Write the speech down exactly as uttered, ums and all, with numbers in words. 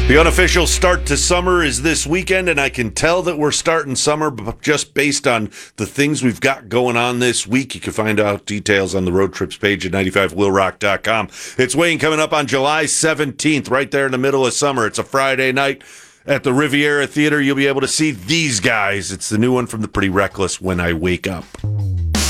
The unofficial start to summer is this weekend, and I can tell that we're starting summer just based on the things we've got going on this week. You can find out details on the road trips page at ninety-five will rock dot com. It's Wayne coming up on July seventeenth, right there in the middle of summer. It's a Friday night at the Riviera Theater. You'll be able to see these guys. It's the new one from the Pretty Reckless, When I Wake Up.